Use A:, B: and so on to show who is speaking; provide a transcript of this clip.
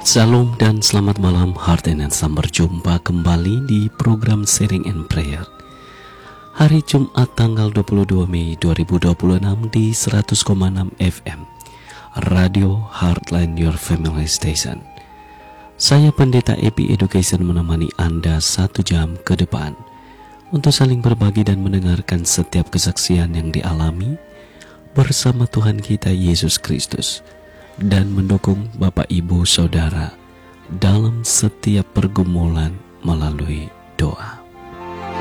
A: Salam dan selamat malam, Heart and Ansam berjumpa kembali di program Sharing and Prayer. Hari Jumat tanggal 22 Mei 2026 di 100,6 FM Radio Heartline Your Family Station. Saya Pendeta Epi Education menemani Anda 1 jam ke depan untuk saling berbagi dan mendengarkan setiap kesaksian yang dialami bersama Tuhan kita Yesus Kristus, dan mendukung Bapak Ibu Saudara dalam setiap pergumulan melalui doa.